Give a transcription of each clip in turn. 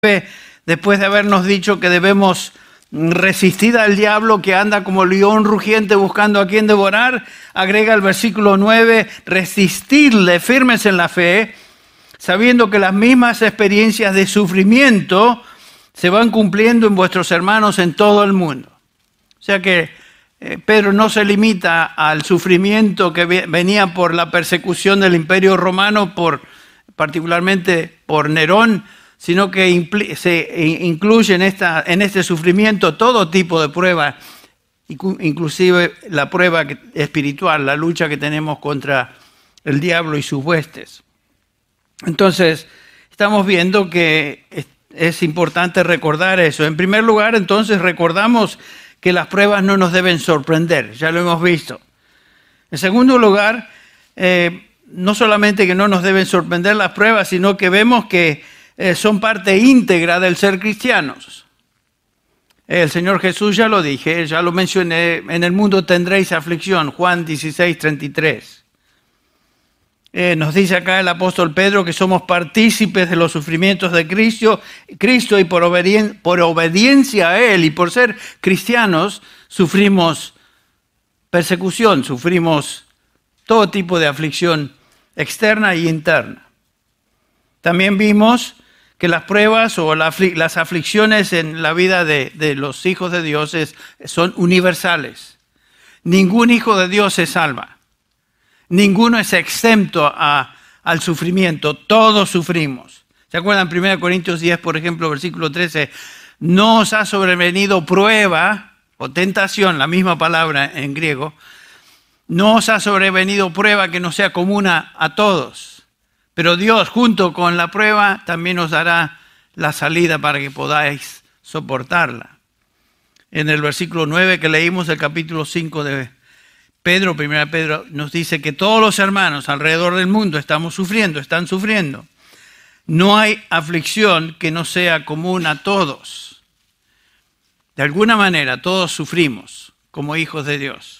después de habernos dicho que debemos resistir al diablo que anda como león rugiente buscando a quien devorar, agrega el versículo 9, resistirle firmes en la fe, sabiendo que las mismas experiencias de sufrimiento se van cumpliendo en vuestros hermanos en todo el mundo. O sea que Pedro no se limita al sufrimiento que venía por la persecución del Imperio Romano, particularmente por Nerón, sino que se incluye en este sufrimiento todo tipo de pruebas, inclusive la prueba espiritual, la lucha que tenemos contra el diablo y sus huestes. Entonces, estamos viendo que es importante recordar eso. En primer lugar, entonces, recordamos que las pruebas no nos deben sorprender, ya lo hemos visto. En segundo lugar, no solamente que no nos deben sorprender las pruebas, sino que vemos que son parte íntegra del ser cristianos. El Señor Jesús, ya lo dije, ya lo mencioné, en el mundo tendréis aflicción, Juan 16:33. Nos dice acá el apóstol Pedro que somos partícipes de los sufrimientos de Cristo y por obediencia a Él y por ser cristianos sufrimos persecución, sufrimos todo tipo de aflicción externa e interna. También vimos que las pruebas o las aflicciones en la vida de los hijos de Dios son universales. Ningún hijo de Dios se salva. Ninguno es exento al sufrimiento. Todos sufrimos. ¿Se acuerdan? 1 Corintios 10, por ejemplo, versículo 13. No os ha sobrevenido prueba o tentación, la misma palabra en griego. No os ha sobrevenido prueba que no sea común a todos. Pero Dios, junto con la prueba, también os dará la salida para que podáis soportarla. En el versículo 9 que leímos del capítulo 5 de Pedro, 1 Pedro, nos dice que todos los hermanos alrededor del mundo están sufriendo. No hay aflicción que no sea común a todos. De alguna manera, todos sufrimos como hijos de Dios.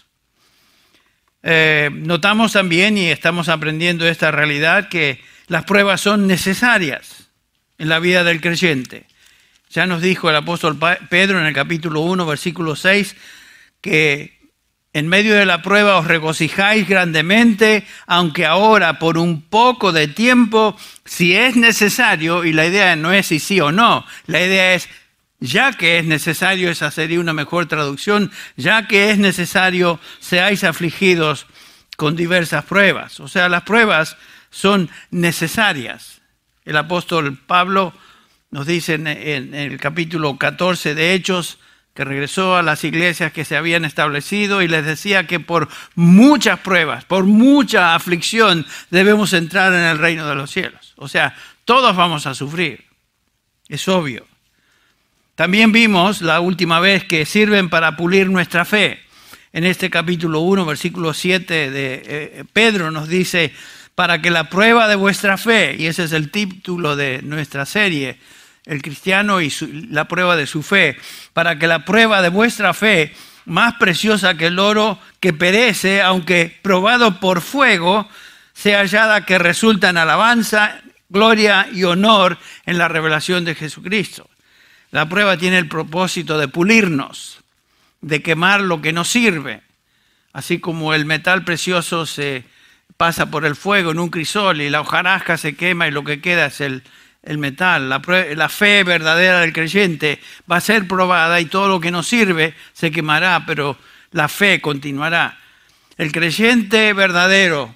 Notamos también, y estamos aprendiendo esta realidad, que las pruebas son necesarias en la vida del creyente. Ya nos dijo el apóstol Pedro en el capítulo 1, versículo 6, que en medio de la prueba os regocijáis grandemente, aunque ahora por un poco de tiempo, si es necesario, y la idea no es si sí o no, la idea es ya que es necesario, esa sería una mejor traducción, ya que es necesario, seáis afligidos con diversas pruebas. O sea, las pruebas son necesarias. El apóstol Pablo nos dice en el capítulo 14 de Hechos, que regresó a las iglesias que se habían establecido y les decía que por muchas pruebas, por mucha aflicción, debemos entrar en el reino de los cielos. O sea, todos vamos a sufrir, es obvio. También vimos la última vez que sirven para pulir nuestra fe. En este capítulo 1, versículo 7 de Pedro nos dice, para que la prueba de vuestra fe, y ese es el título de nuestra serie, el cristiano y la prueba de su fe, para que la prueba de vuestra fe, más preciosa que el oro que perece, aunque probado por fuego, sea hallada que resulta en alabanza, gloria y honor en la revelación de Jesucristo. La prueba tiene el propósito de pulirnos, de quemar lo que no sirve. Así como el metal precioso se pasa por el fuego en un crisol y la hojarasca se quema y lo que queda es el metal. La fe verdadera del creyente va a ser probada y todo lo que no sirve se quemará, pero la fe continuará. El creyente verdadero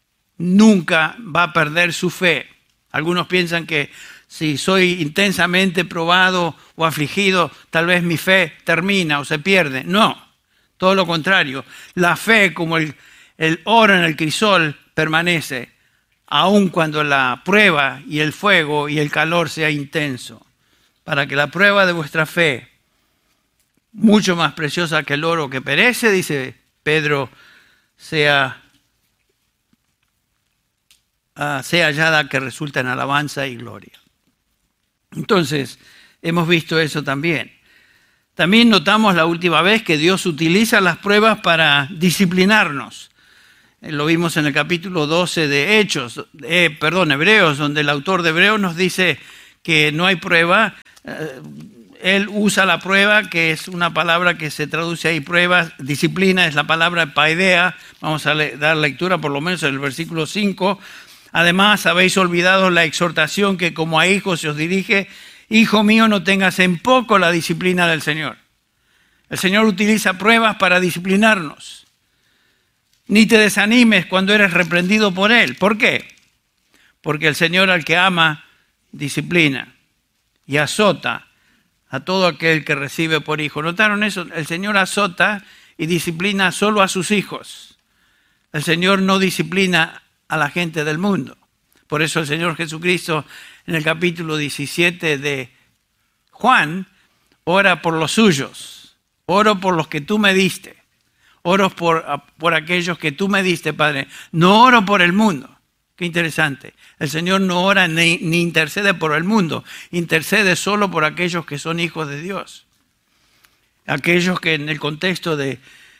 nunca va a perder su fe. Algunos piensan que si soy intensamente probado o afligido, tal vez mi fe termina o se pierde. No, todo lo contrario. La fe, como el oro en el crisol, permanece, aun cuando la prueba y el fuego y el calor sea intenso. Para que la prueba de vuestra fe, mucho más preciosa que el oro que perece, dice Pedro, sea hallada que resulta en alabanza y gloria. Entonces, hemos visto eso también. También notamos la última vez que Dios utiliza las pruebas para disciplinarnos. Lo vimos en el capítulo 12 de Hebreos, donde el autor de Hebreos nos dice que no hay prueba. Él usa la prueba, que es una palabra que se traduce ahí, prueba, disciplina, es la palabra paidea. Vamos a dar lectura por lo menos en el versículo 5. Además, habéis olvidado la exhortación que como a hijos se os dirige: hijo mío, no tengas en poco la disciplina del Señor. El Señor utiliza pruebas para disciplinarnos. Ni te desanimes cuando eres reprendido por Él. ¿Por qué? Porque el Señor al que ama, disciplina y azota a todo aquel que recibe por hijo. ¿Notaron eso? El Señor azota y disciplina solo a sus hijos. El Señor no disciplina a la gente del mundo. Por eso el Señor Jesucristo en el capítulo 17 de Juan ora por los suyos. Oro por los que tú me diste. Oro por aquellos que tú me diste, Padre. No oro por el mundo. Qué interesante. El Señor no ora ni intercede por el mundo. Intercede solo por aquellos que son hijos de Dios. Aquellos que en el contexto de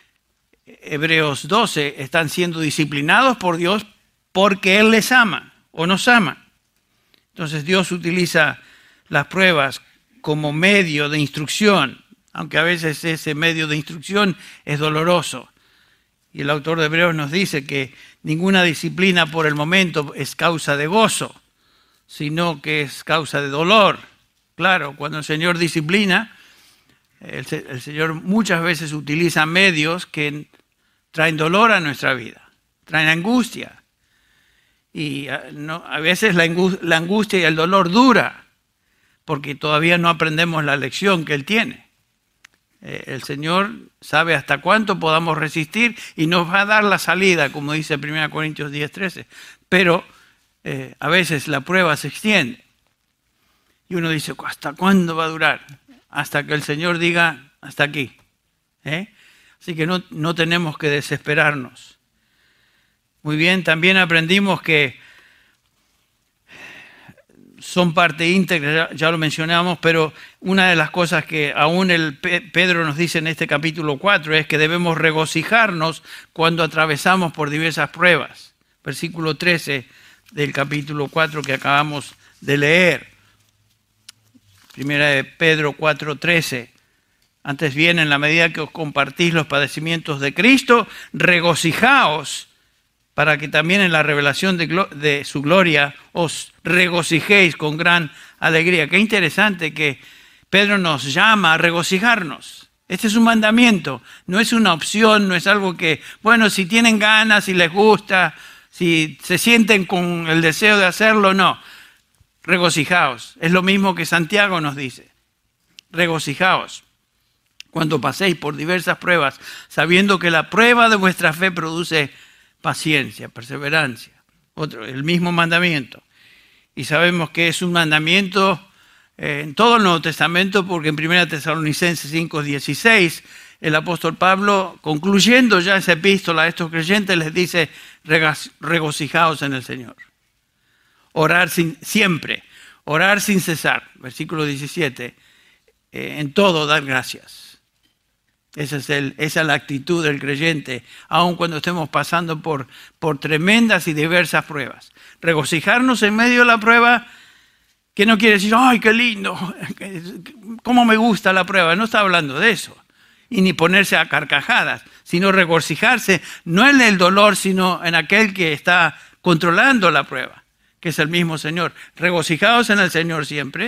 Hebreos 12 están siendo disciplinados por Dios porque Él les ama o nos ama. Entonces Dios utiliza las pruebas como medio de instrucción, aunque a veces ese medio de instrucción es doloroso. Y el autor de Hebreos nos dice que ninguna disciplina por el momento es causa de gozo, sino que es causa de dolor. Claro, cuando el Señor disciplina, el Señor muchas veces utiliza medios que traen dolor a nuestra vida, traen angustia. Y a veces la angustia y el dolor dura, porque todavía no aprendemos la lección que Él tiene. El Señor sabe hasta cuánto podamos resistir y nos va a dar la salida, como dice 1 Corintios 10:13. Pero a veces la prueba se extiende. Y uno dice, ¿hasta cuándo va a durar? Hasta que el Señor diga, hasta aquí. Así que no tenemos que desesperarnos. Muy bien, también aprendimos que son parte íntegra, ya lo mencionamos, pero una de las cosas que aún Pedro nos dice en este capítulo 4 es que debemos regocijarnos cuando atravesamos por diversas pruebas. Versículo 13 del capítulo 4 que acabamos de leer. Primera de Pedro 4:13. Antes bien, en la medida que os compartís los padecimientos de Cristo, regocijaos, para que también en la revelación de su gloria os regocijéis con gran alegría. Qué interesante que Pedro nos llama a regocijarnos. Este es un mandamiento, no es una opción, no es algo que, bueno, si tienen ganas, si les gusta, si se sienten con el deseo de hacerlo, no. Regocijaos. Es lo mismo que Santiago nos dice. Regocijaos cuando paséis por diversas pruebas, sabiendo que la prueba de vuestra fe produce paciencia, perseverancia. El mismo mandamiento. Y sabemos que es un mandamiento en todo el Nuevo Testamento, porque en 1 Tesalonicenses 5:16, el apóstol Pablo, concluyendo ya esa epístola a estos creyentes, les dice, regocijaos en el Señor. Orar siempre, orar sin cesar. Versículo 17, en todo dar gracias. Esa es la actitud del creyente, aun cuando estemos pasando por tremendas y diversas pruebas. Regocijarnos en medio de la prueba, que no quiere decir, ¡ay, qué lindo! ¿Cómo me gusta la prueba? No está hablando de eso. Y ni ponerse a carcajadas, sino regocijarse, no en el dolor, sino en aquel que está controlando la prueba, que es el mismo Señor. Regocijaos en el Señor siempre.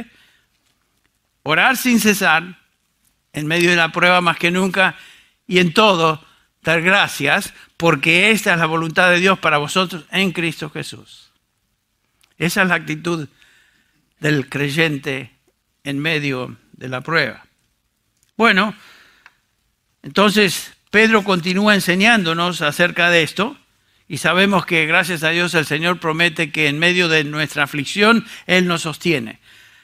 Orar sin cesar, en medio de la prueba más que nunca, y en todo dar gracias, porque esta es la voluntad de Dios para vosotros en Cristo Jesús. Esa es la actitud del creyente en medio de la prueba. Bueno, entonces Pedro continúa enseñándonos acerca de esto, y sabemos que gracias a Dios el Señor promete que en medio de nuestra aflicción Él nos sostiene.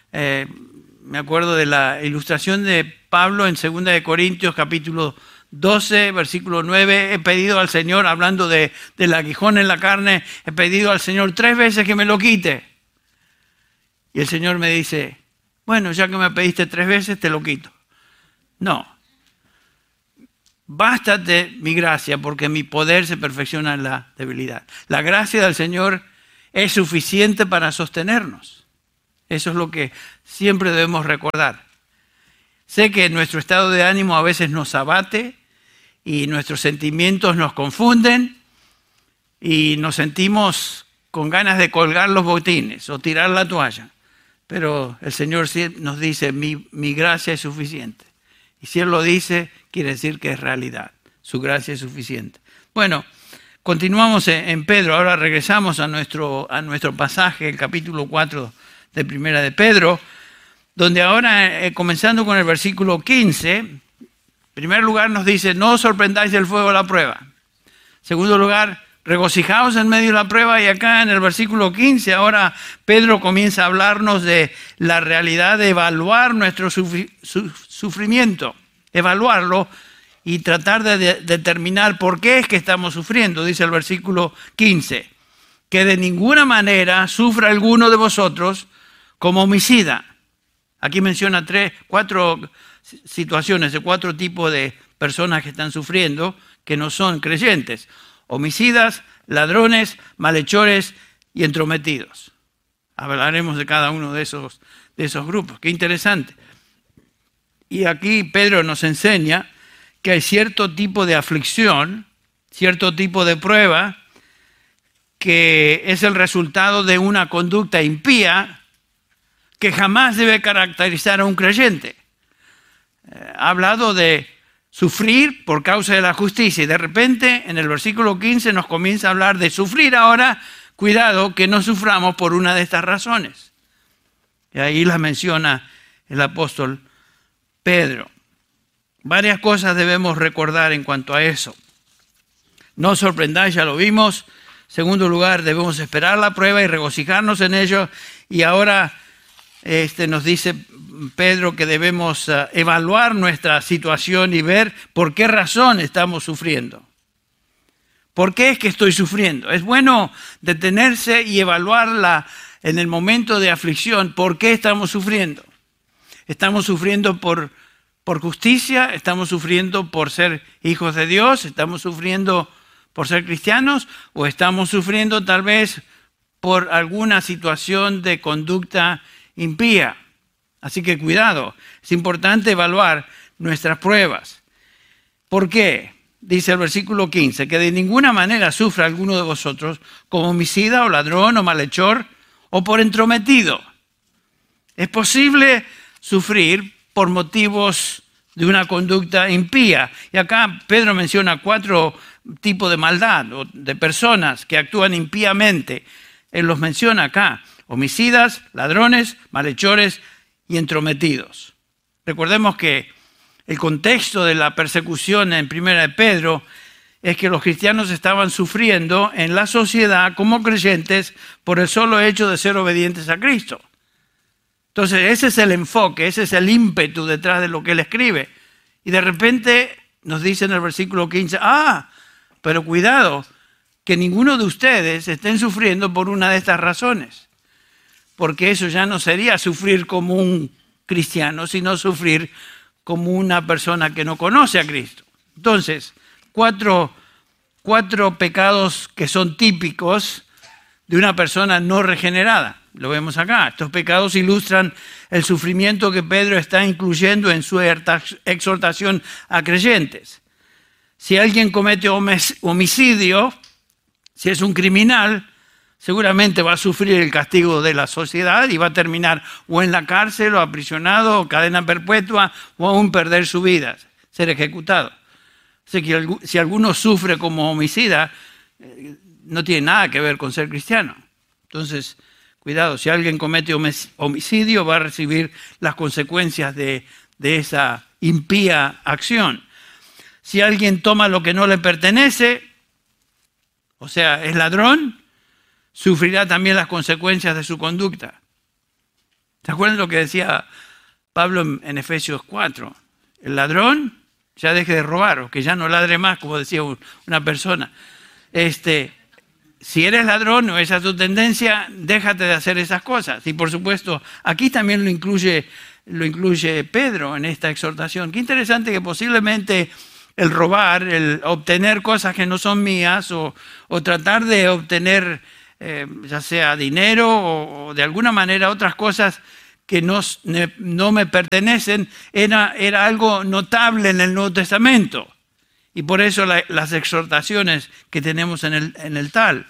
Me acuerdo de la ilustración de Pablo en 2 Corintios capítulo 12, versículo 9. He pedido al Señor, hablando del aguijón en la carne, he pedido al Señor 3 veces que me lo quite. Y el Señor me dice, bueno, ya que me pediste 3 veces, te lo quito. No. Bástate mi gracia, porque mi poder se perfecciona en la debilidad. La gracia del Señor es suficiente para sostenernos. Eso es lo que siempre debemos recordar. Sé que nuestro estado de ánimo a veces nos abate y nuestros sentimientos nos confunden y nos sentimos con ganas de colgar los botines o tirar la toalla. Pero el Señor nos dice, mi gracia es suficiente. Y si Él lo dice, quiere decir que es realidad. Su gracia es suficiente. Bueno, continuamos en Pedro. Ahora regresamos a nuestro pasaje, el capítulo 4 de Primera de Pedro, donde ahora, comenzando con el versículo 15, en primer lugar nos dice, no os sorprendáis del fuego de la prueba. En segundo lugar, regocijaos en medio de la prueba. Y acá en el versículo 15, ahora Pedro comienza a hablarnos de la realidad de evaluar nuestro sufrimiento, evaluarlo y tratar de determinar por qué es que estamos sufriendo. Dice el versículo 15, que de ninguna manera sufra alguno de vosotros como homicida. Aquí menciona cuatro situaciones de 4 tipos de personas que están sufriendo que no son creyentes. Homicidas, ladrones, malhechores y entrometidos. Hablaremos de cada uno de esos grupos. Qué interesante. Y aquí Pedro nos enseña que hay cierto tipo de aflicción, cierto tipo de prueba, que es el resultado de una conducta impía que jamás debe caracterizar a un creyente. Ha hablado de sufrir por causa de la justicia y de repente en el versículo 15 nos comienza a hablar de sufrir ahora. Cuidado que no suframos por una de estas razones. Y ahí las menciona el apóstol Pedro. Varias cosas debemos recordar en cuanto a eso. No os sorprendáis, ya lo vimos. En segundo lugar, debemos esperar la prueba y regocijarnos en ello. Y ahora nos dice Pedro que debemos evaluar nuestra situación y ver por qué razón estamos sufriendo. ¿Por qué es que estoy sufriendo? Es bueno detenerse y evaluarla en el momento de aflicción. ¿Por qué estamos sufriendo? ¿Estamos sufriendo por justicia? ¿Estamos sufriendo por ser hijos de Dios? ¿Estamos sufriendo por ser cristianos? ¿O estamos sufriendo tal vez por alguna situación de conducta impía? Así que cuidado, es importante evaluar nuestras pruebas. ¿Por qué? Dice el versículo 15, que de ninguna manera sufra alguno de vosotros como homicida o ladrón o malhechor o por entrometido. Es posible sufrir por motivos de una conducta impía. Y acá Pedro menciona 4 tipos de maldad o de personas que actúan impíamente. Él los menciona acá: homicidas, ladrones, malhechores y entrometidos. Recordemos que el contexto de la persecución en Primera de Pedro es que los cristianos estaban sufriendo en la sociedad como creyentes por el solo hecho de ser obedientes a Cristo. Entonces ese es el enfoque, ese es el ímpetu detrás de lo que él escribe. Y de repente nos dice en el versículo 15, pero cuidado, que ninguno de ustedes estén sufriendo por una de estas razones. Porque eso ya no sería sufrir como un cristiano, sino sufrir como una persona que no conoce a Cristo. Entonces, cuatro pecados que son típicos de una persona no regenerada. Lo vemos acá. Estos pecados ilustran el sufrimiento que Pedro está incluyendo en su exhortación a creyentes. Si alguien comete homicidio, si es un criminal, seguramente va a sufrir el castigo de la sociedad y va a terminar o en la cárcel o aprisionado o cadena perpetua o aún perder su vida, ser ejecutado. Así que si alguno sufre como homicida, no tiene nada que ver con ser cristiano. Entonces, cuidado, si alguien comete homicidio va a recibir las consecuencias de esa impía acción. Si alguien toma lo que no le pertenece, o sea, es ladrón, sufrirá también las consecuencias de su conducta. ¿Se acuerdan lo que decía Pablo en Efesios 4? El ladrón ya deje de robar, o que ya no ladre más, como decía una persona. Si eres ladrón o esa es tu tendencia, déjate de hacer esas cosas. Y por supuesto, aquí también lo incluye Pedro en esta exhortación. Qué interesante que posiblemente el robar, el obtener cosas que no son mías o tratar de obtener ya sea dinero o de alguna manera otras cosas que no me pertenecen, era algo notable en el Nuevo Testamento. Y por eso las exhortaciones que tenemos en el tal.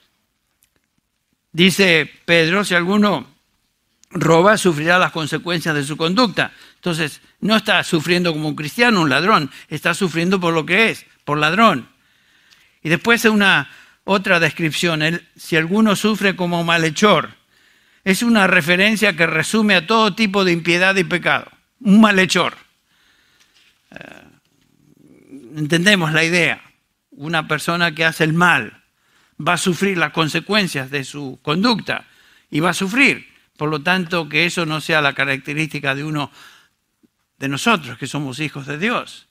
Dice Pedro, si alguno roba, sufrirá las consecuencias de su conducta. Entonces, no está sufriendo como un cristiano, un ladrón, está sufriendo por lo que es, por ladrón. Y después otra descripción, si alguno sufre como malhechor, es una referencia que resume a todo tipo de impiedad y pecado. Un malhechor. Entendemos la idea. Una persona que hace el mal va a sufrir las consecuencias de su conducta y va a sufrir. Por lo tanto, que eso no sea la característica de uno de nosotros, que somos hijos de Dios.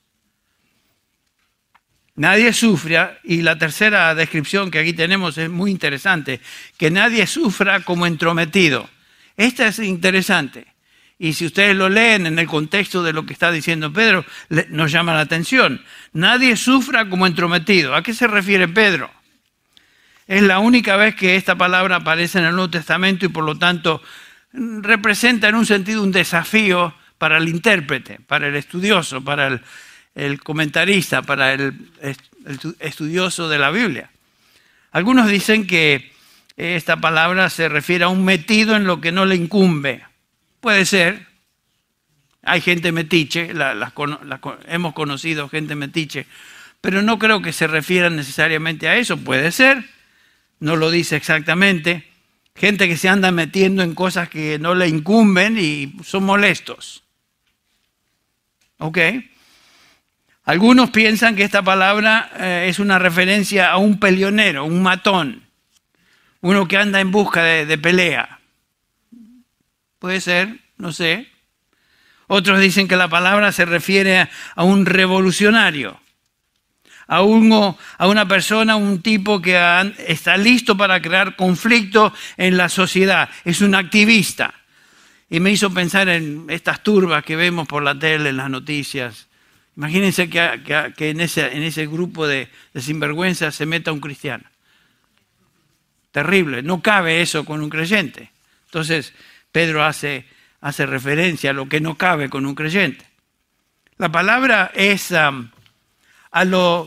Nadie sufra, y la tercera descripción que aquí tenemos es muy interesante, que nadie sufra como entrometido. Esta es interesante. Y si ustedes lo leen en el contexto de lo que está diciendo Pedro, nos llama la atención. Nadie sufra como entrometido. ¿A qué se refiere Pedro? Es la única vez que esta palabra aparece en el Nuevo Testamento y por lo tanto representa en un sentido un desafío para el intérprete, para el estudioso, para el comentarista, para el estudioso de la Biblia. Algunos dicen que esta palabra se refiere a un metido en lo que no le incumbe. Puede ser. Hay gente metiche, hemos conocido gente metiche, pero no creo que se refiera necesariamente a eso. Puede ser, no lo dice exactamente. Gente que se anda metiendo en cosas que no le incumben y son molestos. ¿Ok? Algunos piensan que esta palabra es una referencia a un peleonero, un matón, uno que anda en busca de pelea. Puede ser, no sé. Otros dicen que la palabra se refiere a un revolucionario, a una persona, un tipo que está listo para crear conflicto en la sociedad. Es un activista. Y me hizo pensar en estas turbas que vemos por la tele, en las noticias. Imagínense que en ese grupo de sinvergüenzas se meta un cristiano. Terrible, no cabe eso con un creyente. Entonces, Pedro hace referencia a lo que no cabe con un creyente. La palabra es a los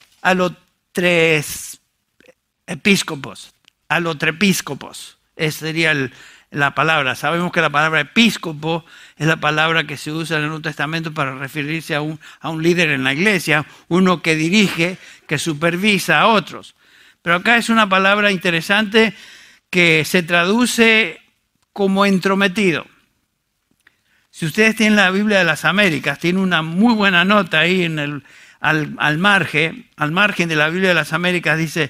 tres episcopos, a los trepiscopos. Esa sería la palabra. Sabemos que la palabra episcopo es la palabra que se usa en el Nuevo Testamento para referirse a un líder en la iglesia, uno que dirige, que supervisa a otros. Pero acá es una palabra interesante que se traduce como entrometido. Si ustedes tienen la Biblia de las Américas, tiene una muy buena nota ahí al margen de la Biblia de las Américas, dice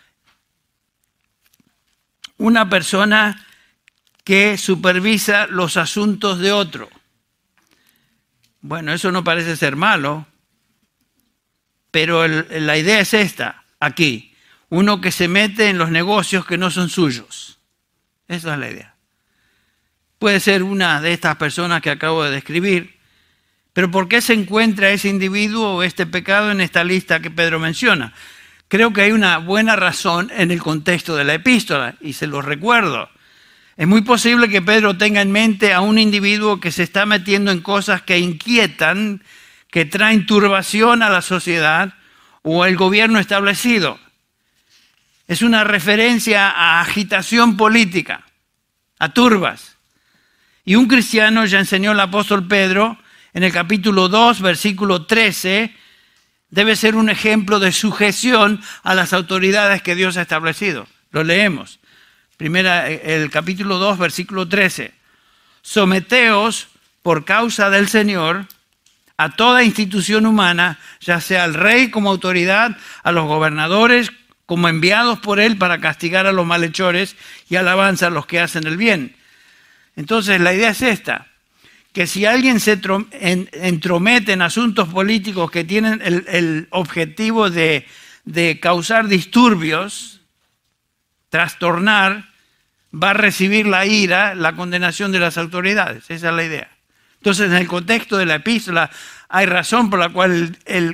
una persona que supervisa los asuntos de otro. Bueno, eso no parece ser malo, pero la idea es esta, aquí. Uno que se mete en los negocios que no son suyos. Esa es la idea. Puede ser una de estas personas que acabo de describir, pero ¿por qué se encuentra ese individuo o este pecado en esta lista que Pedro menciona? Creo que hay una buena razón en el contexto de la epístola, y se los recuerdo. Es muy posible que Pedro tenga en mente a un individuo que se está metiendo en cosas que inquietan, que traen turbación a la sociedad o al gobierno establecido. Es una referencia a agitación política, a turbas. Y un cristiano, ya enseñó el apóstol Pedro, en el capítulo 2, versículo 13, debe ser un ejemplo de sujeción a las autoridades que Dios ha establecido. Lo leemos. El capítulo 2, versículo 13. Someteos por causa del Señor a toda institución humana, ya sea al rey como autoridad, a los gobernadores como enviados por él para castigar a los malhechores y alabanza a los que hacen el bien. Entonces la idea es esta, que si alguien se entromete en asuntos políticos que tienen el objetivo de causar disturbios, trastornar, va a recibir la ira, la condenación de las autoridades. Esa es la idea. Entonces, en el contexto de la epístola, hay razón por la cual el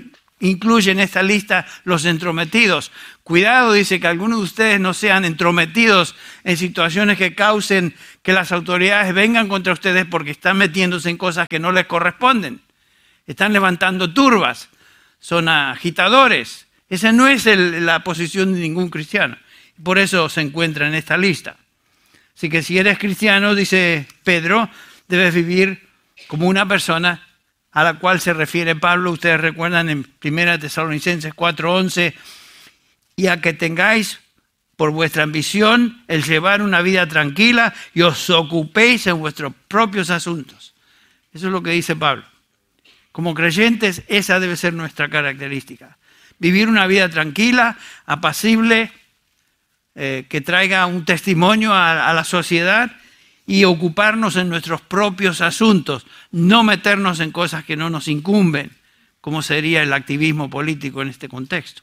incluye en esta lista los entrometidos. Cuidado, dice, que algunos de ustedes no sean entrometidos en situaciones que causen que las autoridades vengan contra ustedes porque están metiéndose en cosas que no les corresponden. Están levantando turbas, son agitadores. Esa no es la posición de ningún cristiano. Por eso se encuentra en esta lista. Así que si eres cristiano, dice Pedro, debes vivir como una persona a la cual se refiere Pablo. Ustedes recuerdan en 1 Tesalonicenses 4:11, y a que tengáis por vuestra ambición el llevar una vida tranquila y os ocupéis en vuestros propios asuntos. Eso es lo que dice Pablo. Como creyentes, esa debe ser nuestra característica. Vivir una vida tranquila, apacible, que traiga un testimonio a la sociedad y ocuparnos en nuestros propios asuntos, no meternos en cosas que no nos incumben, como sería el activismo político en este contexto.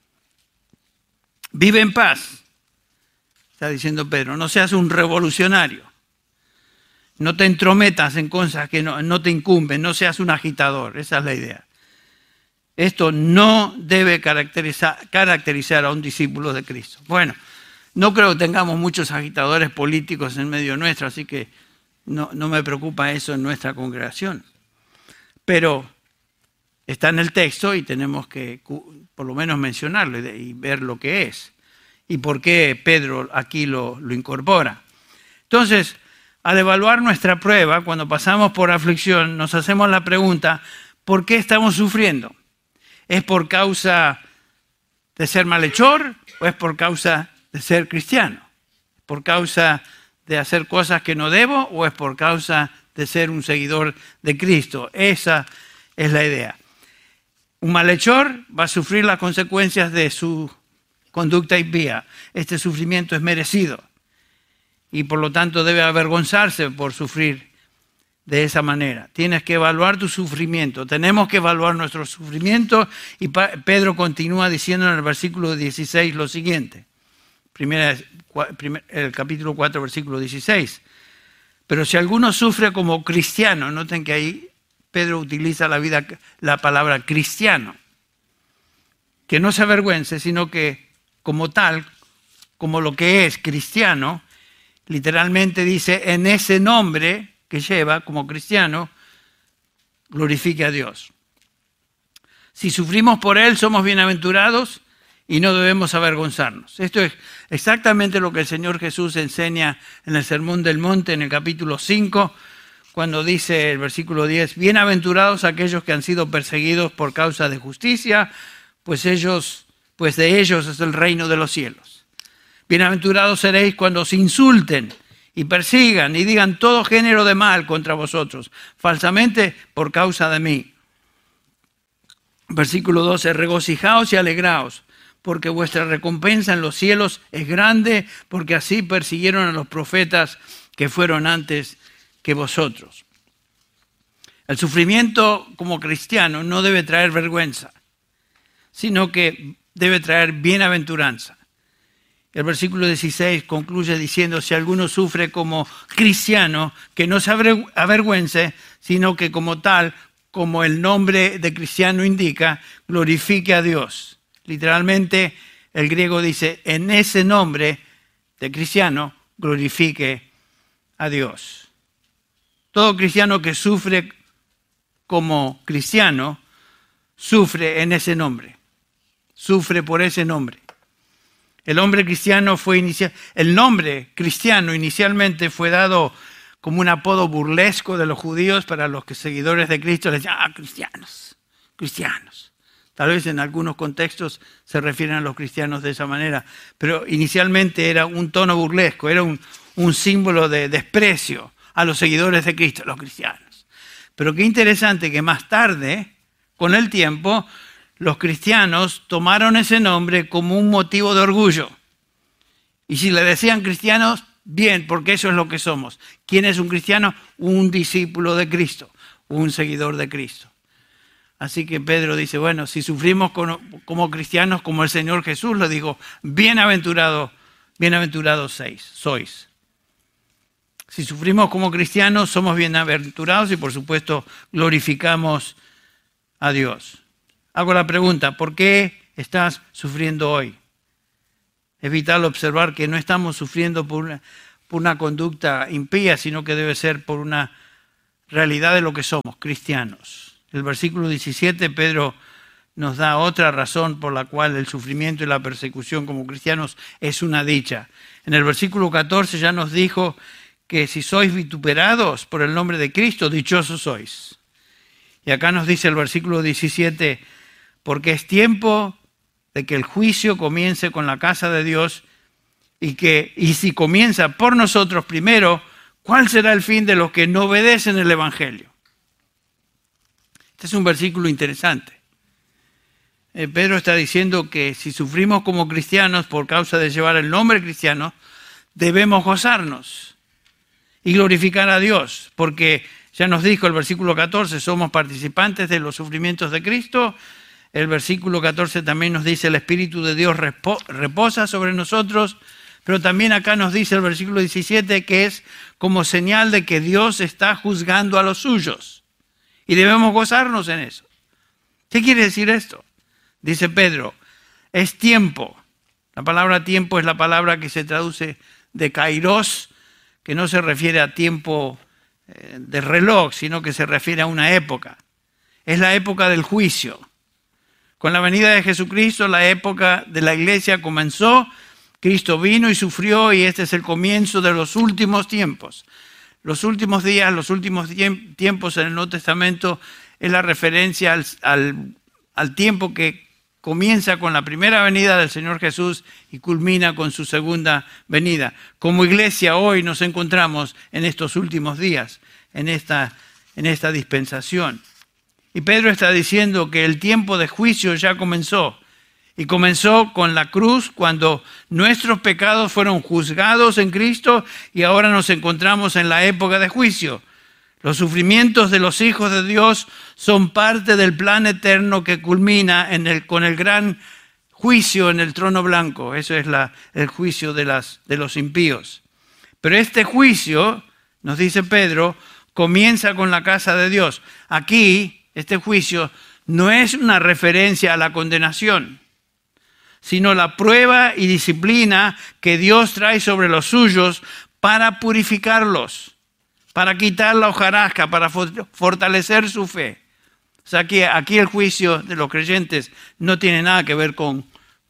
Vive en paz, está diciendo Pedro, no seas un revolucionario, no te entrometas en cosas que no te incumben, no seas un agitador, esa es la idea. Esto no debe caracterizar a un discípulo de Cristo. Bueno, no creo que tengamos muchos agitadores políticos en medio nuestro, así que no me preocupa eso en nuestra congregación. Pero está en el texto y tenemos que por lo menos mencionarlo y ver lo que es. Y por qué Pedro aquí lo incorpora. Entonces, al evaluar nuestra prueba, cuando pasamos por aflicción, nos hacemos la pregunta, ¿por qué estamos sufriendo? ¿Es por causa de ser malhechor o es por causa de ser cristiano? ¿Por causa de hacer cosas que no debo o es por causa de ser un seguidor de Cristo? Esa es la idea. Un malhechor va a sufrir las consecuencias de su conducta impía. Este sufrimiento es merecido y por lo tanto debe avergonzarse por sufrir de esa manera. Tienes que evaluar tu sufrimiento. Tenemos que evaluar nuestro sufrimiento y Pedro continúa diciendo en el versículo 16 lo siguiente. El capítulo 4, versículo 16. Pero si alguno sufre como cristiano, noten que ahí Pedro utiliza la palabra cristiano, que no se avergüence, sino que como tal, como lo que es cristiano, literalmente dice, en ese nombre que lleva como cristiano, glorifique a Dios. Si sufrimos por Él, somos bienaventurados y no debemos avergonzarnos. Esto es exactamente lo que el Señor Jesús enseña en el Sermón del Monte, en el capítulo 5, cuando dice el versículo 10, bienaventurados aquellos que han sido perseguidos por causa de justicia, pues de ellos es el reino de los cielos. Bienaventurados seréis cuando os insulten y persigan y digan todo género de mal contra vosotros, falsamente por causa de mí. Versículo 12, regocijaos y alegraos, porque vuestra recompensa en los cielos es grande, porque así persiguieron a los profetas que fueron antes que vosotros. El sufrimiento como cristiano no debe traer vergüenza, sino que debe traer bienaventuranza. El versículo 16 concluye diciendo, si alguno sufre como cristiano, que no se avergüence, sino que como tal, como el nombre de cristiano indica, glorifique a Dios. Literalmente, el griego dice, en ese nombre de cristiano, glorifique a Dios. Todo cristiano que sufre como cristiano, sufre en ese nombre. Sufre por ese nombre. El nombre cristiano inicialmente fue dado como un apodo burlesco de los judíos para los seguidores de Cristo. Les decían, cristianos. Tal vez en algunos contextos se refieren a los cristianos de esa manera, pero inicialmente era un tono burlesco, era un símbolo de desprecio a los seguidores de Cristo, los cristianos. Pero qué interesante que más tarde, con el tiempo, los cristianos tomaron ese nombre como un motivo de orgullo. Y si le decían cristianos, bien, porque eso es lo que somos. ¿Quién es un cristiano? Un discípulo de Cristo, un seguidor de Cristo. Así que Pedro dice, bueno, si sufrimos como cristianos, como el Señor Jesús lo dijo, bienaventurados sois. Si sufrimos como cristianos, somos bienaventurados y por supuesto glorificamos a Dios. Hago la pregunta, ¿por qué estás sufriendo hoy? Es vital observar que no estamos sufriendo por una conducta impía, sino que debe ser por una realidad de lo que somos, cristianos. El versículo 17, Pedro nos da otra razón por la cual el sufrimiento y la persecución como cristianos es una dicha. En el versículo 14 ya nos dijo que si sois vituperados por el nombre de Cristo, dichosos sois. Y acá nos dice el versículo 17, porque es tiempo de que el juicio comience con la casa de Dios y si comienza por nosotros primero, ¿cuál será el fin de los que no obedecen el Evangelio? Este es un versículo interesante. Pedro está diciendo que si sufrimos como cristianos por causa de llevar el nombre cristiano, debemos gozarnos y glorificar a Dios, porque ya nos dijo el versículo 14, somos participantes de los sufrimientos de Cristo. El versículo 14 también nos dice el Espíritu de Dios reposa sobre nosotros, pero también acá nos dice el versículo 17 que es como señal de que Dios está juzgando a los suyos y debemos gozarnos en eso. ¿Qué quiere decir esto? Dice Pedro, es tiempo. La palabra tiempo es la palabra que se traduce de kairos, que no se refiere a tiempo de reloj, sino que se refiere a una época. Es la época del juicio. Con la venida de Jesucristo, la época de la iglesia comenzó. Cristo vino y sufrió y este es el comienzo de los últimos tiempos. Los últimos días, los últimos tiempos en el Nuevo Testamento es la referencia al tiempo que comienza con la primera venida del Señor Jesús y culmina con su segunda venida. Como iglesia hoy nos encontramos en estos últimos días, en esta dispensación. Y Pedro está diciendo que el tiempo de juicio ya comenzó. Y comenzó con la cruz cuando nuestros pecados fueron juzgados en Cristo y ahora nos encontramos en la época de juicio. Los sufrimientos de los hijos de Dios son parte del plan eterno que culmina con el gran juicio en el trono blanco. Eso es el juicio de los impíos. Pero este juicio, nos dice Pedro, comienza con la casa de Dios. Aquí, este juicio no es una referencia a la condenación, sino la prueba y disciplina que Dios trae sobre los suyos para purificarlos, para quitar la hojarasca, para fortalecer su fe. O sea, aquí el juicio de los creyentes no tiene nada que ver con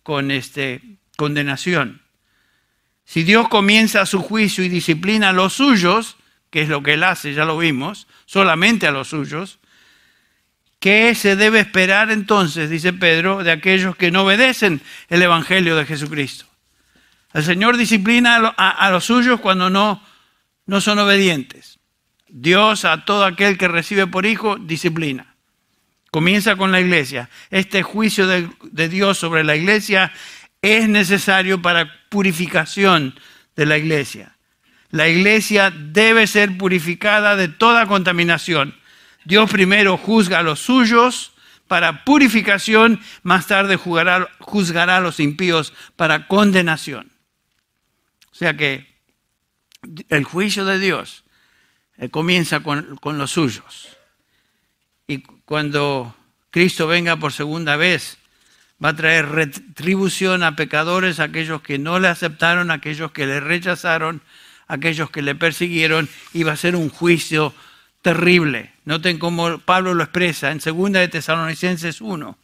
condenación. Si Dios comienza su juicio y disciplina a los suyos, que es lo que Él hace, ya lo vimos, solamente a los suyos, ¿qué se debe esperar entonces, dice Pedro, de aquellos que no obedecen el Evangelio de Jesucristo? El Señor disciplina a los suyos cuando no son obedientes. Dios a todo aquel que recibe por hijo disciplina. Comienza con la iglesia. Este juicio de Dios sobre la iglesia es necesario para purificación de la iglesia. La iglesia debe ser purificada de toda contaminación. Dios primero juzga a los suyos para purificación, más tarde juzgará a los impíos para condenación. O sea que el juicio de Dios comienza con los suyos. Y cuando Cristo venga por segunda vez, va a traer retribución a pecadores, a aquellos que no le aceptaron, a aquellos que le rechazaron, a aquellos que le persiguieron, y va a ser un juicio terrible. Noten cómo Pablo lo expresa en 2 de Tesalonicenses 1.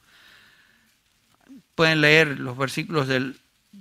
Pueden leer los versículos del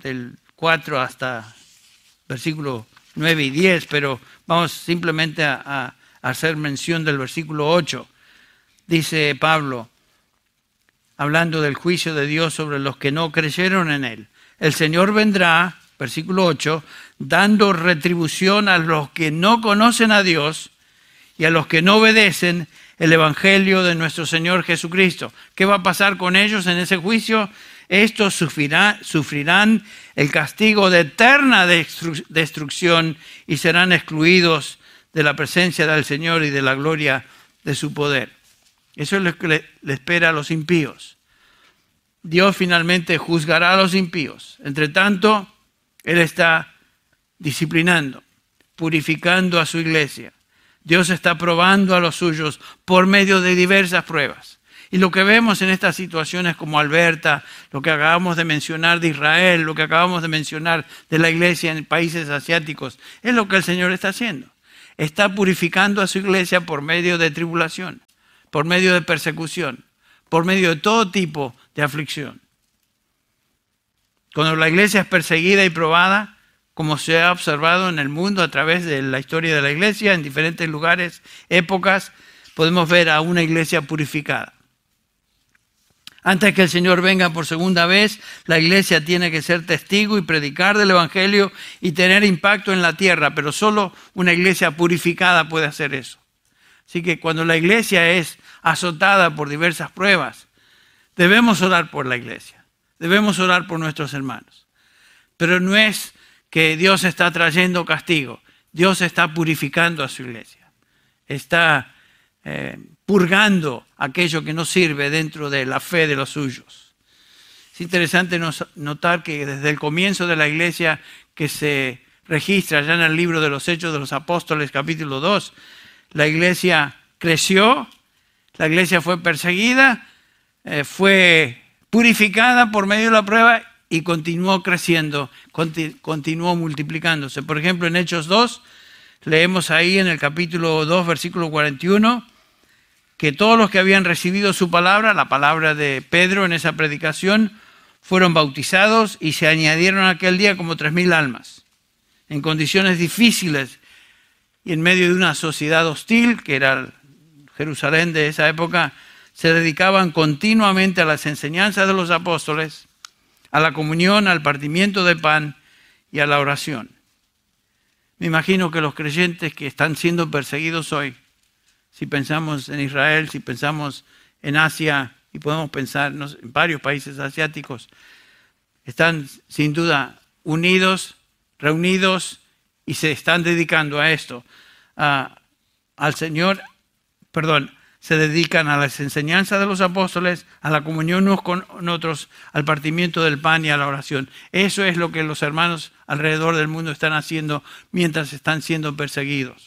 4 hasta versículo 9 y 10, pero vamos simplemente a hacer mención del versículo 8. Dice Pablo, hablando del juicio de Dios sobre los que no creyeron en Él. El Señor vendrá, versículo 8, dando retribución a los que no conocen a Dios y a los que no obedecen el Evangelio de nuestro Señor Jesucristo. ¿Qué va a pasar con ellos en ese juicio? Estos sufrirán el castigo de eterna destrucción y serán excluidos de la presencia del Señor y de la gloria de su poder. Eso es lo que le espera a los impíos. Dios finalmente juzgará a los impíos. Entre tanto, Él está disciplinando, purificando a su iglesia. Dios está probando a los suyos por medio de diversas pruebas. Y lo que vemos en estas situaciones como Alberta, lo que acabamos de mencionar de Israel, lo que acabamos de mencionar de la iglesia en países asiáticos, es lo que el Señor está haciendo. Está purificando a su iglesia por medio de tribulación, por medio de persecución, por medio de todo tipo de aflicción. Cuando la iglesia es perseguida y probada, como se ha observado en el mundo a través de la historia de la iglesia, en diferentes lugares, épocas, podemos ver a una iglesia purificada. Antes que el Señor venga por segunda vez, la iglesia tiene que ser testigo y predicar del Evangelio y tener impacto en la tierra, pero solo una iglesia purificada puede hacer eso. Así que cuando la iglesia es azotada por diversas pruebas, debemos orar por la iglesia, debemos orar por nuestros hermanos. Pero no es que Dios está trayendo castigo, Dios está purificando a su iglesia, está purgando aquello que no sirve dentro de la fe de los suyos. Es interesante notar que desde el comienzo de la iglesia que se registra ya en el libro de los Hechos de los Apóstoles, capítulo 2, la iglesia creció, la iglesia fue perseguida, fue purificada por medio de la prueba y continuó creciendo, continuó multiplicándose. Por ejemplo, en Hechos 2, leemos ahí en el capítulo 2, versículo 41, que todos los que habían recibido su palabra, la palabra de Pedro en esa predicación, fueron bautizados y se añadieron aquel día como 3,000 almas, en condiciones difíciles y en medio de una sociedad hostil, que era Jerusalén de esa época. Se dedicaban continuamente a las enseñanzas de los apóstoles, a la comunión, al partimiento de pan y a la oración. Me imagino que los creyentes que están siendo perseguidos hoy, si pensamos en Israel, si pensamos en Asia, y podemos pensar en varios países asiáticos, están sin duda unidos, reunidos, y se están dedicando a esto, al Señor, se dedican a las enseñanzas de los apóstoles, a la comunión unos con otros, al partimiento del pan y a la oración. Eso es lo que los hermanos alrededor del mundo están haciendo mientras están siendo perseguidos.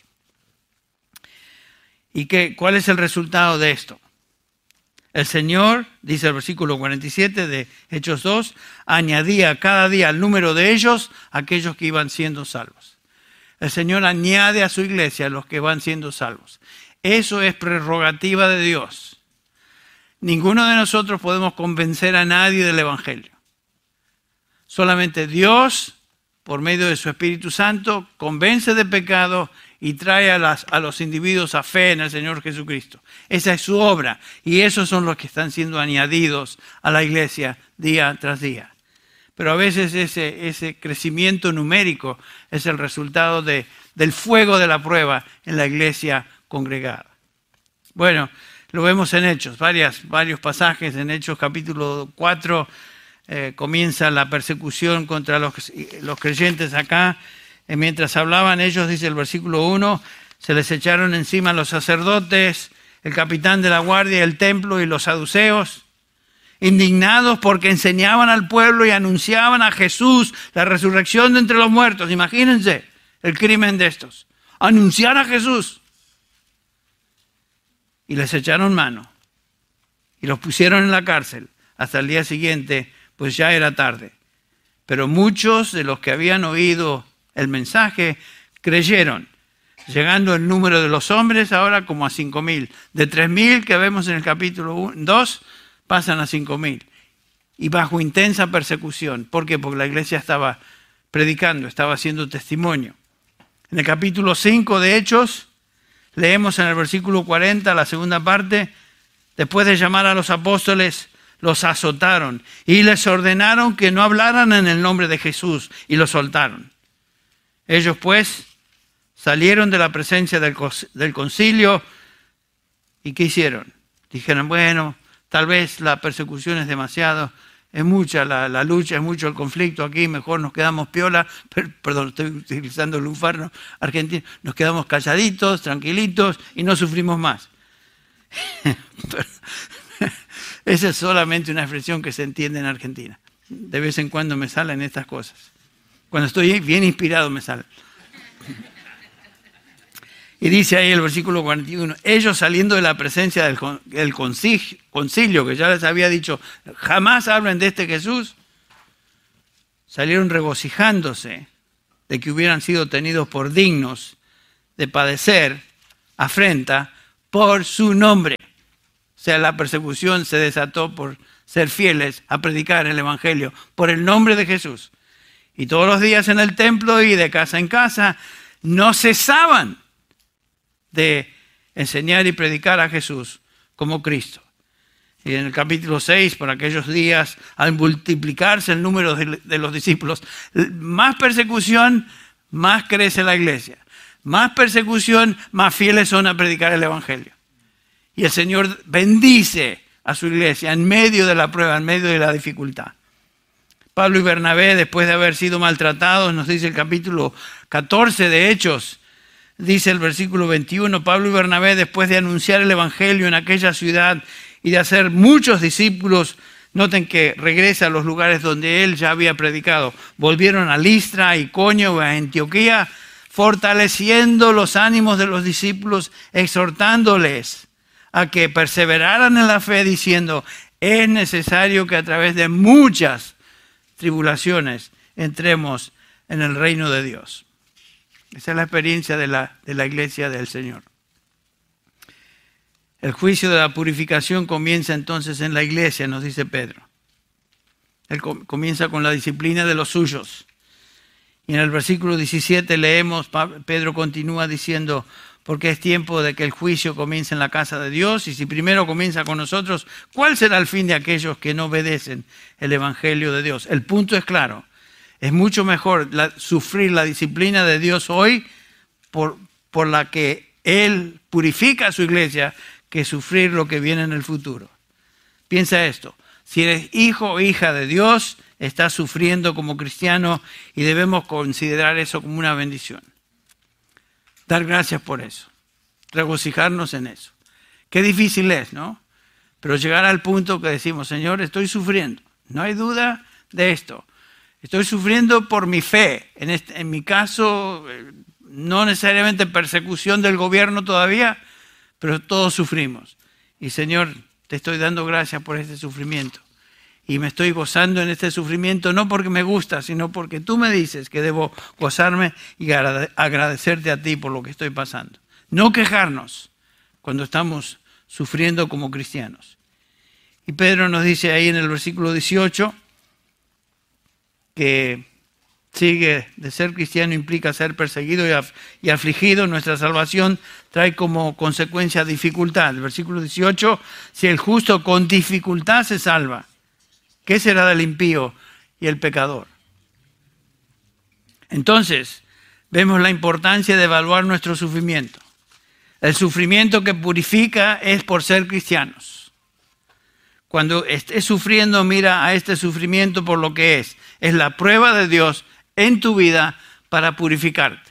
¿Y cuál es el resultado de esto? El Señor, dice el versículo 47 de Hechos 2, añadía cada día al número de ellos aquellos que iban siendo salvos. El Señor añade a su iglesia a los que van siendo salvos. Eso es prerrogativa de Dios. Ninguno de nosotros podemos convencer a nadie del Evangelio. Solamente Dios, por medio de su Espíritu Santo, convence de pecado y trae a los individuos a fe en el Señor Jesucristo. Esa es su obra y esos son los que están siendo añadidos a la iglesia día tras día. Pero a veces ese crecimiento numérico es el resultado del fuego de la prueba en la iglesia congregada. Bueno, lo vemos en Hechos, varios pasajes. En Hechos capítulo 4 comienza la persecución contra los creyentes acá. Mientras hablaban ellos, dice el versículo 1, se les echaron encima los sacerdotes, el capitán de la guardia del templo y los saduceos, indignados porque enseñaban al pueblo y anunciaban a Jesús la resurrección de entre los muertos. Imagínense el crimen de estos, anunciar a Jesús. Y les echaron mano y los pusieron en la cárcel hasta el día siguiente, pues ya era tarde. Pero muchos de los que habían oído el mensaje creyeron, llegando el número de los hombres ahora como a 5,000. De 3,000 que vemos en el capítulo 2, pasan a 5,000. Y bajo intensa persecución. ¿Por qué? Porque la iglesia estaba predicando, estaba haciendo testimonio. En el capítulo 5 de Hechos, leemos en el versículo 40, la segunda parte, después de llamar a los apóstoles, los azotaron y les ordenaron que no hablaran en el nombre de Jesús y los soltaron. Ellos pues salieron de la presencia del concilio y ¿qué hicieron? Dijeron, bueno, tal vez la persecución es demasiado, es mucha la lucha, es mucho el conflicto aquí, mejor nos quedamos piola, perdón, estoy utilizando el lunfarno argentino, nos quedamos calladitos, tranquilitos y no sufrimos más. Esa es solamente una expresión que se entiende en Argentina. De vez en cuando me salen estas cosas. Cuando estoy bien inspirado me sale. Y dice ahí el versículo 41, ellos saliendo de la presencia del concilio, que ya les había dicho, jamás hablen de este Jesús, salieron regocijándose de que hubieran sido tenidos por dignos de padecer afrenta por su nombre. O sea, la persecución se desató por ser fieles a predicar el evangelio por el nombre de Jesús. Y todos los días en el templo y de casa en casa no cesaban de enseñar y predicar a Jesús como Cristo. Y en el capítulo 6, por aquellos días, al multiplicarse el número de los discípulos, más persecución, más crece la iglesia. Más persecución, más fieles son a predicar el evangelio. Y el Señor bendice a su iglesia en medio de la prueba, en medio de la dificultad. Pablo y Bernabé, después de haber sido maltratados, nos dice el capítulo 14 de Hechos, dice el versículo 21, Pablo y Bernabé, después de anunciar el evangelio en aquella ciudad y de hacer muchos discípulos, noten que regresa a los lugares donde él ya había predicado, volvieron a Listra, a Iconio, a Antioquía, fortaleciendo los ánimos de los discípulos, exhortándoles a que perseveraran en la fe, diciendo, es necesario que a través de muchas tribulaciones entremos en el reino de Dios. Esa es la experiencia de la iglesia del Señor. El juicio de la purificación comienza entonces en la iglesia, nos dice Pedro. Él comienza con la disciplina de los suyos. Y en el versículo 17 leemos, Pedro continúa diciendo, porque es tiempo de que el juicio comience en la casa de Dios, y si primero comienza con nosotros, ¿cuál será el fin de aquellos que no obedecen el evangelio de Dios? El punto es claro. Es mucho mejor sufrir la disciplina de Dios hoy por la que Él purifica a su iglesia que sufrir lo que viene en el futuro. Piensa esto, si eres hijo o hija de Dios, estás sufriendo como cristiano y debemos considerar eso como una bendición. Dar gracias por eso, regocijarnos en eso. Qué difícil es, ¿no? Pero llegar al punto que decimos, Señor, estoy sufriendo, no hay duda de esto. Estoy sufriendo por mi fe. En mi caso, no necesariamente persecución del gobierno todavía, pero todos sufrimos. Y Señor, te estoy dando gracias por este sufrimiento. Y me estoy gozando en este sufrimiento, no porque me gusta, sino porque tú me dices que debo gozarme y agradecerte a ti por lo que estoy pasando. No quejarnos cuando estamos sufriendo como cristianos. Y Pedro nos dice ahí en el versículo 18, que sigue de ser cristiano implica ser perseguido y afligido. Nuestra salvación trae como consecuencia dificultad. El versículo 18, si el justo con dificultad se salva, ¿qué será del impío y el pecador? Entonces, vemos la importancia de evaluar nuestro sufrimiento. El sufrimiento que purifica es por ser cristianos. Cuando estés sufriendo, mira a este sufrimiento por lo que es. Es la prueba de Dios en tu vida para purificarte.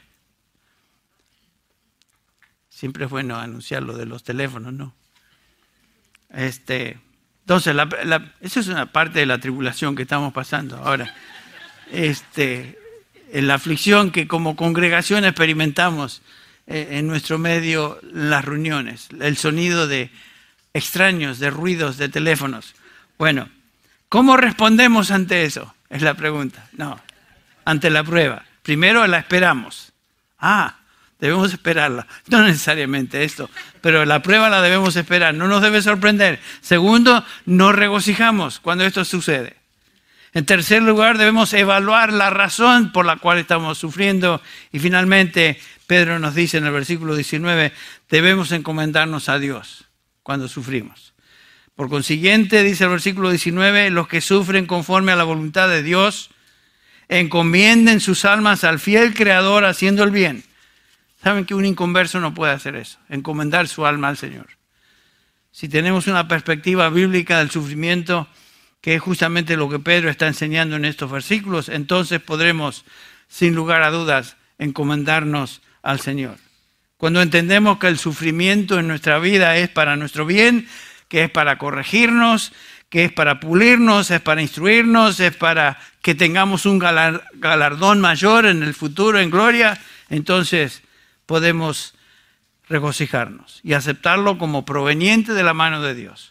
Siempre es bueno anunciar lo de los teléfonos, ¿no? Entonces, eso es una parte de la tribulación que estamos pasando ahora. En la aflicción que como congregación experimentamos en nuestro medio, en las reuniones. El sonido de extraños, de ruidos, de teléfonos. Bueno, ¿cómo respondemos ante eso? Es la pregunta. No, ante la prueba. Primero la esperamos. Debemos esperarla. No necesariamente esto, pero la prueba la debemos esperar. No nos debe sorprender. Segundo, nos regocijamos cuando esto sucede. En tercer lugar, debemos evaluar la razón por la cual estamos sufriendo. Y finalmente, Pedro nos dice en el versículo 19, debemos encomendarnos a Dios cuando sufrimos. Por consiguiente, dice el versículo 19, los que sufren conforme a la voluntad de Dios, encomienden sus almas al fiel Creador haciendo el bien. ¿Saben que un inconverso no puede hacer eso? Encomendar su alma al Señor. Si tenemos una perspectiva bíblica del sufrimiento, que es justamente lo que Pedro está enseñando en estos versículos, entonces podremos, sin lugar a dudas, encomendarnos al Señor. Cuando entendemos que el sufrimiento en nuestra vida es para nuestro bien, que es para corregirnos, que es para pulirnos, es para instruirnos, es para que tengamos un galardón mayor en el futuro, en gloria, entonces podemos regocijarnos y aceptarlo como proveniente de la mano de Dios.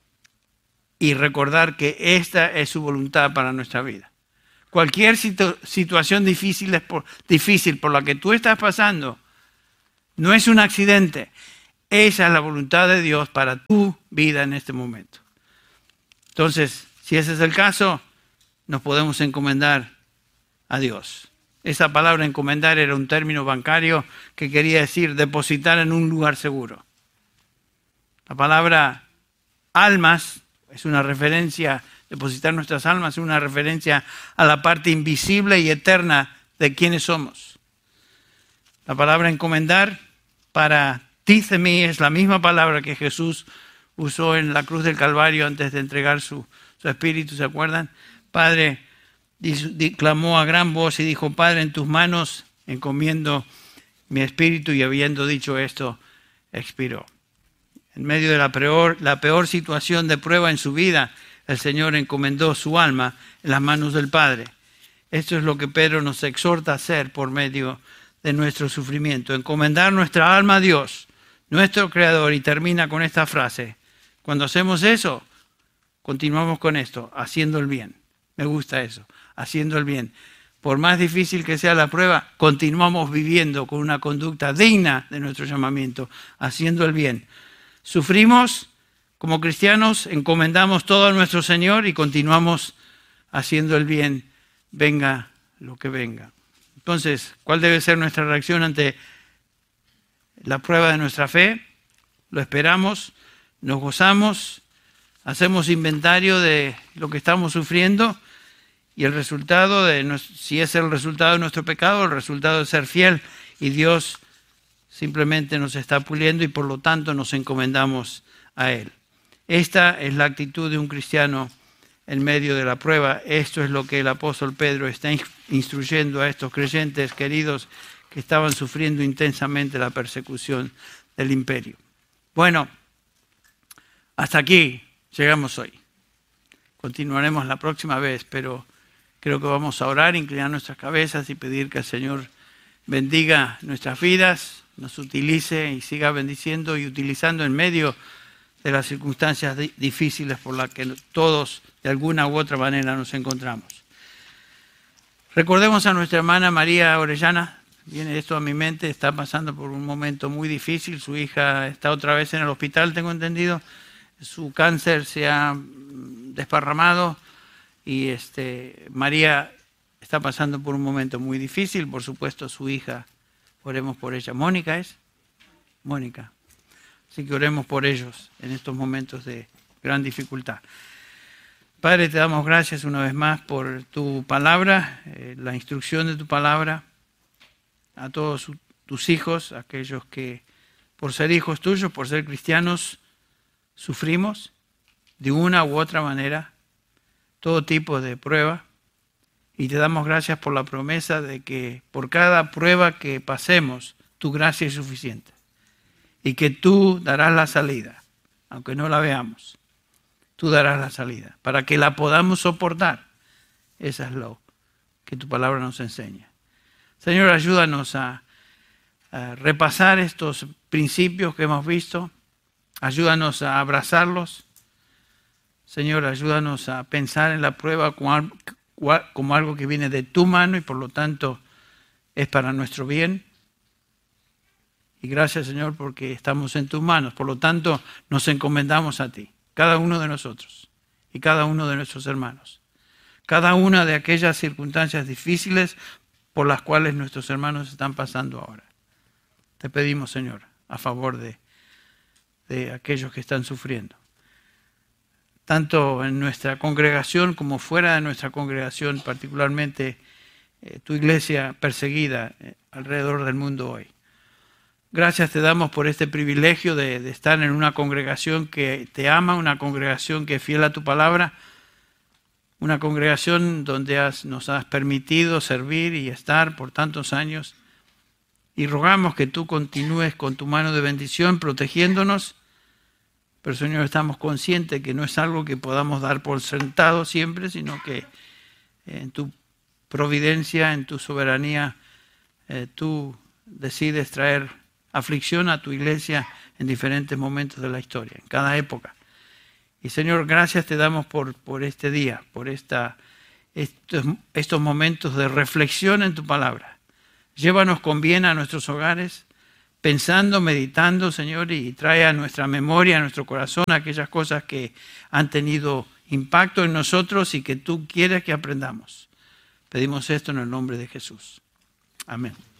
Y recordar que esta es su voluntad para nuestra vida. Cualquier situación difícil por la que tú estás pasando no es un accidente. Esa es la voluntad de Dios para tu vida en este momento. Entonces, si ese es el caso, nos podemos encomendar a Dios. Esa palabra encomendar era un término bancario que quería decir depositar en un lugar seguro. La palabra almas es una referencia, depositar nuestras almas es una referencia a la parte invisible y eterna de quienes somos. La palabra encomendar para títhemi es la misma palabra que Jesús usó en la cruz del Calvario antes de entregar su espíritu, ¿se acuerdan? Padre, clamó a gran voz y dijo, Padre, en tus manos encomiendo mi espíritu, y habiendo dicho esto, expiró. En medio de la peor situación de prueba en su vida, el Señor encomendó su alma en las manos del Padre. Esto es lo que Pedro nos exhorta a hacer por medio de nuestro sufrimiento. Encomendar nuestra alma a Dios, nuestro Creador, y termina con esta frase. Cuando hacemos eso, continuamos con esto, haciendo el bien. Me gusta eso, haciendo el bien. Por más difícil que sea la prueba, continuamos viviendo con una conducta digna de nuestro llamamiento, haciendo el bien. Sufrimos como cristianos, encomendamos todo a nuestro Señor y continuamos haciendo el bien, venga lo que venga. Entonces, ¿cuál debe ser nuestra reacción ante la prueba de nuestra fe? Lo esperamos, nos gozamos, hacemos inventario de lo que estamos sufriendo y el resultado, si es el resultado de nuestro pecado, el resultado de ser fiel, y Dios simplemente nos está puliendo y por lo tanto nos encomendamos a Él. Esta es la actitud de un cristiano en medio de la prueba. Esto es lo que el apóstol Pedro está instruyendo a estos creyentes queridos que estaban sufriendo intensamente la persecución del imperio. Bueno, hasta aquí llegamos hoy. Continuaremos la próxima vez, pero creo que vamos a orar, inclinar nuestras cabezas y pedir que el Señor bendiga nuestras vidas, nos utilice y siga bendiciendo y utilizando en medio de las circunstancias difíciles por las que todos de alguna u otra manera nos encontramos. Recordemos a nuestra hermana María Orellana. Viene esto a mi mente, está pasando por un momento muy difícil. Su hija está otra vez en el hospital, tengo entendido. Su cáncer se ha desparramado y María está pasando por un momento muy difícil. Por supuesto, su hija, oremos por ella. ¿Mónica es? Mónica. Así que oremos por ellos en estos momentos de gran dificultad. Padre, te damos gracias una vez más por tu palabra, la instrucción de tu palabra a todos tus hijos, aquellos que por ser hijos tuyos, por ser cristianos, sufrimos de una u otra manera todo tipo de prueba. Y te damos gracias por la promesa de que por cada prueba que pasemos, tu gracia es suficiente. Y que tú darás la salida, aunque no la veamos. Tú darás la salida, para que la podamos soportar. Eso es lo que tu palabra nos enseña. Señor, ayúdanos a repasar estos principios que hemos visto. Ayúdanos a abrazarlos. Señor, ayúdanos a pensar en la prueba como algo que viene de tu mano y por lo tanto es para nuestro bien. Y gracias, Señor, porque estamos en tus manos. Por lo tanto, nos encomendamos a ti, cada uno de nosotros y cada uno de nuestros hermanos. Cada una de aquellas circunstancias difíciles por las cuales nuestros hermanos están pasando ahora. Te pedimos, Señor, a favor de aquellos que están sufriendo. Tanto en nuestra congregación como fuera de nuestra congregación, particularmente tu iglesia perseguida alrededor del mundo hoy. Gracias te damos por este privilegio de estar en una congregación que te ama, una congregación que es fiel a tu palabra, una congregación donde nos has permitido servir y estar por tantos años. Y rogamos que tú continúes con tu mano de bendición protegiéndonos. Pero, Señor, estamos conscientes que no es algo que podamos dar por sentado siempre, sino que en tu providencia, en tu soberanía, tú decides traer aflicción a tu iglesia en diferentes momentos de la historia, en cada época. Y Señor, gracias te damos por este día, por estos momentos de reflexión en tu palabra. Llévanos con bien a nuestros hogares, pensando, meditando, Señor, y trae a nuestra memoria, a nuestro corazón, aquellas cosas que han tenido impacto en nosotros y que tú quieres que aprendamos. Pedimos esto en el nombre de Jesús. Amén.